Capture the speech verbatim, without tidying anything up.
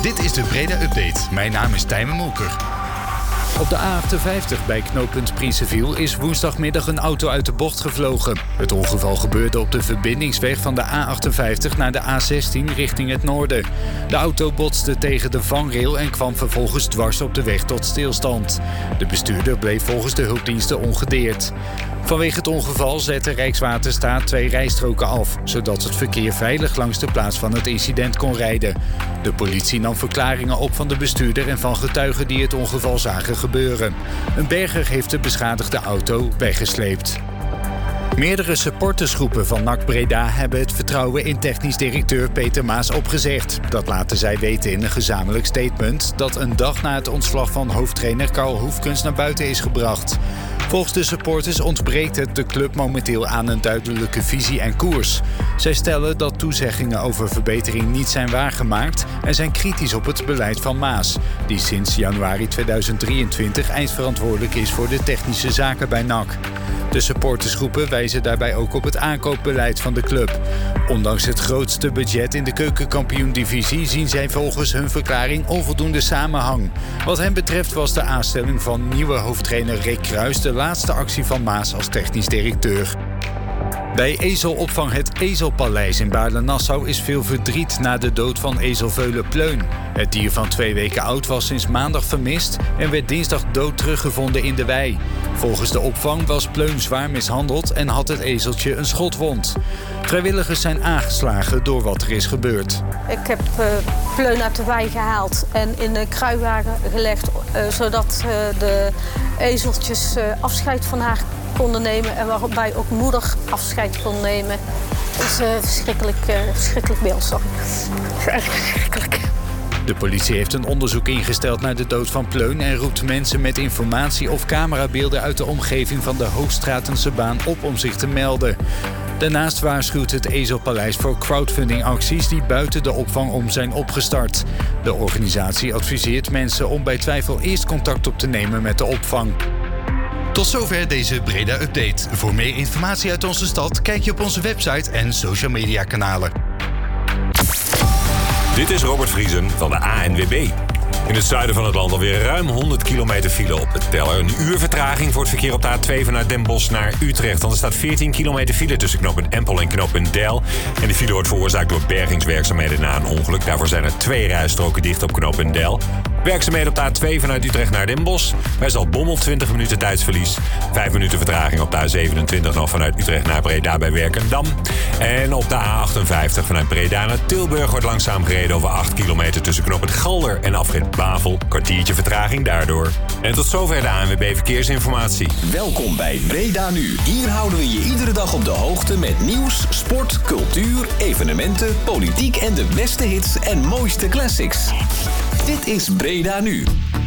Dit is de Breda Update. Mijn naam is Tijmen Molker. Op de A achtenvijftig bij knooppunt Prinsenviel is woensdagmiddag een auto uit de bocht gevlogen. Het ongeval gebeurde op de verbindingsweg van de A achtenvijftig naar de A zestien richting het noorden. De auto botste tegen de vangrail en kwam vervolgens dwars op de weg tot stilstand. De bestuurder bleef volgens de hulpdiensten ongedeerd. Vanwege het ongeval zette Rijkswaterstaat twee rijstroken af, zodat het verkeer veilig langs de plaats van het incident kon rijden. De politie nam verklaringen op van de bestuurder en van getuigen die het ongeval zagen gebeuren. Een berger heeft de beschadigde auto weggesleept. Meerdere supportersgroepen van N A C Breda hebben het vertrouwen in technisch directeur Peter Maas opgezegd. Dat laten zij weten in een gezamenlijk statement dat een dag na het ontslag van hoofdtrainer Karl Hoefkens naar buiten is gebracht. Volgens de supporters ontbreekt het de club momenteel aan een duidelijke visie en koers. Zij stellen dat toezeggingen over verbetering niet zijn waargemaakt en zijn kritisch op het beleid van Maas, die sinds januari tweeduizend drieëntwintig eindverantwoordelijk is voor de technische zaken bij N A C. De supportersgroepen wijzen daarbij ook op het aankoopbeleid van de club. Ondanks het grootste budget in de keukenkampioen-divisie zien zij volgens hun verklaring onvoldoende samenhang. Wat hen betreft was de aanstelling van nieuwe hoofdtrainer Rick Kruis de laatste actie van Maas als technisch directeur. Bij ezelopvang Het Ezelpaleis in Baarle-Nassau is veel verdriet na de dood van ezelveulen Pleun. Het dier van twee weken oud was sinds maandag vermist en werd dinsdag dood teruggevonden in de wei. Volgens de opvang was Pleun zwaar mishandeld en had het ezeltje een schotwond. Vrijwilligers zijn aangeslagen door wat er is gebeurd. Ik heb uh, Pleun uit de wei gehaald en in een kruiwagen gelegd, uh, zodat uh, de ezeltjes uh, afscheid van haar konden nemen en waarbij ook moeder afscheid kon nemen. Dat is uh, verschrikkelijk, uh, verschrikkelijk beeld, sorry. Echt verschrikkelijk. De politie heeft een onderzoek ingesteld naar de dood van Pleun en roept mensen met informatie of camerabeelden uit de omgeving van de Hoogstratense baan op om zich te melden. Daarnaast waarschuwt het Ezelpaleis voor crowdfundingacties die buiten de opvang om zijn opgestart. De organisatie adviseert mensen om bij twijfel eerst contact op te nemen met de opvang. Tot zover deze Breda Update. Voor meer informatie uit onze stad kijk je op onze website en social media kanalen. Dit is Robert Vriesen van de A N W B. In het zuiden van het land alweer ruim honderd kilometer file op de teller. Een uur vertraging voor het verkeer op de A twee vanuit Den Bosch naar Utrecht. Want er staat veertien kilometer file tussen knooppunt Empel en knooppunt Deil. En de file wordt veroorzaakt door bergingswerkzaamheden na een ongeluk. Daarvoor zijn er twee rijstroken dicht op knooppunt Deil. Werkzaamheden op de A twee vanuit Utrecht naar Den Bosch. Bij Zaltbommel twintig minuten tijdsverlies. vijf minuten vertraging op de A zevenentwintig nog vanuit Utrecht naar Breda bij Werkendam. En op de A achtenvijftig vanuit Breda naar Tilburg wordt langzaam gereden over acht kilometer tussen knooppunt Galder en afrit Bavel. Kwartiertje vertraging daardoor. En tot zover de A N W B Verkeersinformatie. Welkom bij Breda Nu. Hier houden we je iedere dag op de hoogte met nieuws, sport, cultuur, evenementen, politiek en de beste hits en mooiste classics. Dit is Breda Nu.